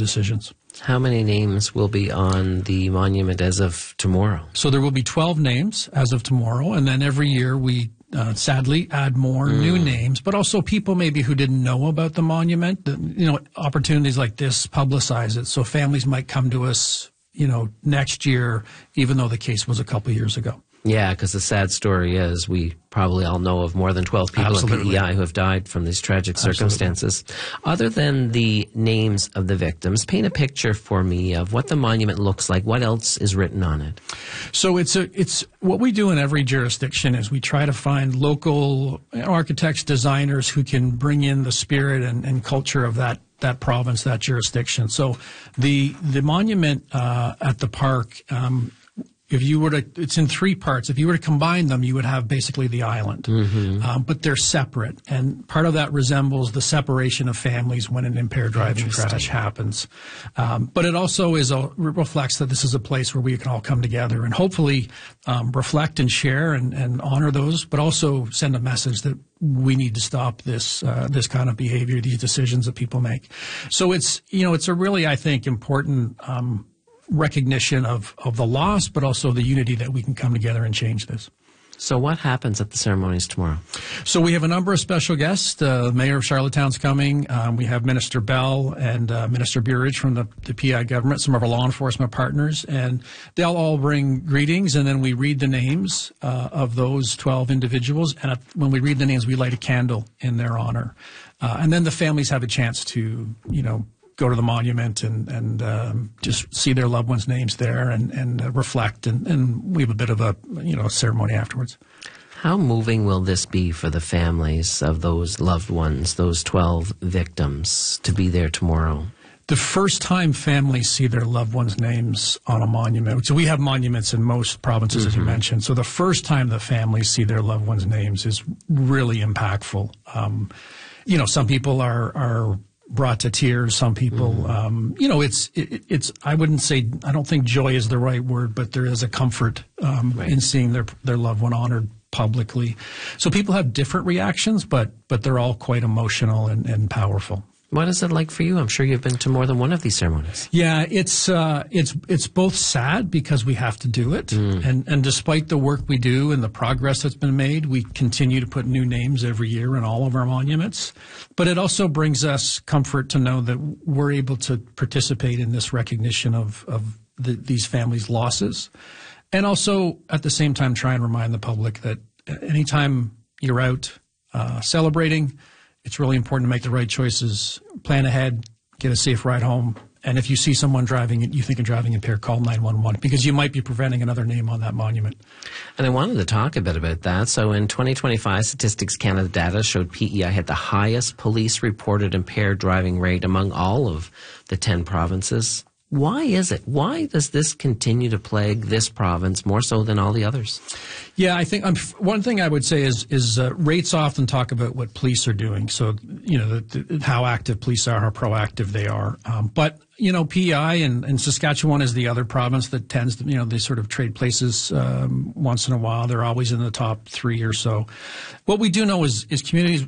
decisions. How many names will be on the monument as of tomorrow? So there will be 12 names as of tomorrow, and then every year we sadly add more new names, but also people maybe who didn't know about the monument. Opportunities like this publicize it, so families might come to us, next year, even though the case was a couple years ago. Yeah, because the sad story is we probably all know of more than 12 people Absolutely. at PEI who have died from these tragic circumstances. Absolutely. Other than the names of the victims, paint a picture for me of what the monument looks like. What else is written on it? So it's what we do in every jurisdiction is we try to find local architects, designers who can bring in the spirit and culture of that province, that jurisdiction. So the monument at the park, it's in three parts. If you were to combine them, you would have basically the island. But they're separate. And part of that resembles the separation of families when an impaired driving crash happens. But it also reflects that this is a place where we can all come together and hopefully reflect and share and honor those, but also send a message that we need to stop this kind of behavior, these decisions that people make. So it's a really, I think, important recognition of the loss, but also the unity that we can come together and change this. So what happens at the ceremonies tomorrow? So we have a number of special guests. The Mayor of Charlottetown's coming. We have Minister Bell and Minister Burridge from the PEI government, some of our law enforcement partners, and they'll all bring greetings, and then we read the names of those 12 individuals, and when we read the names, we light a candle in their honor. And then the families have a chance to, go to the monument and just see their loved ones' names there and reflect, and we have a bit of a ceremony afterwards. How moving will this be for the families of those loved ones, those 12 victims, to be there tomorrow? The first time families see their loved ones' names on a monument, so we have monuments in most provinces, as you mentioned, so the first time the families see their loved ones' names is really impactful. Some people are brought to tears. Some people, I wouldn't say, I don't think joy is the right word, but there is a comfort in seeing their loved one honored publicly. So people have different reactions, but they're all quite emotional and powerful. What is it like for you? I'm sure you've been to more than one of these ceremonies. Yeah, it's both sad because we have to do it, and despite the work we do and the progress that's been made, we continue to put new names every year in all of our monuments. But it also brings us comfort to know that we're able to participate in this recognition of these families' losses, and also at the same time try and remind the public that anytime you're out celebrating, it's really important to make the right choices, plan ahead, get a safe ride home. And if you see someone driving, you think of driving impaired, call 911 because you might be preventing another name on that monument. And I wanted to talk a bit about that. So in 2025, Statistics Canada data showed PEI had the highest police-reported impaired driving rate among all of the 10 provinces. Why is it? Why does this continue to plague this province more so than all the others? Yeah, I think one thing I would say is rates often talk about what police are doing. So, how active police are, how proactive they are. But PEI and Saskatchewan is the other province that tends to, they sort of trade places once in a while. They're always in the top 3 or so. What we do know is communities